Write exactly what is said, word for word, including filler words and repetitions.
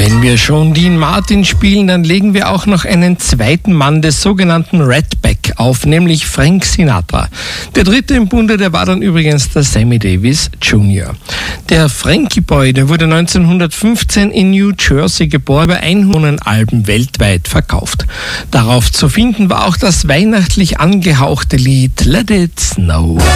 Wenn wir schon Dean Martin spielen, dann legen wir auch noch einen zweiten Mann des sogenannten Redback auf, nämlich Frank Sinatra. Der dritte im Bunde, der war dann übrigens der Sammy Davis Junior Der Frankie Boy, der wurde neunzehnhundertfünfzehn in New Jersey geboren, über hundert Alben weltweit verkauft. Darauf zu finden war auch das weihnachtlich angehauchte Lied Let It Snow.